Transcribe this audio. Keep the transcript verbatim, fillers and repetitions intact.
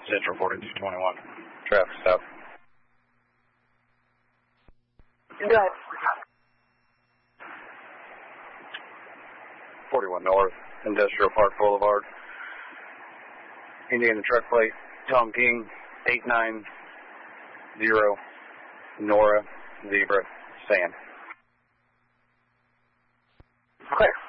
Central forty-two twenty-one. Traffic stop. Good. forty-one North, Industrial Park Boulevard. Indiana truck plate, Tom King, eight nine zero, Nora, Zebra, Sam. Okay.